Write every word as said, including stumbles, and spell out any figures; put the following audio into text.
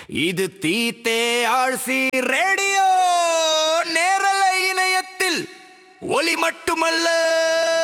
இது தீத்தே ஆழ்சி ரேடியோ நேரலை இணையத்தில் ஒலி மட்டுமல்ல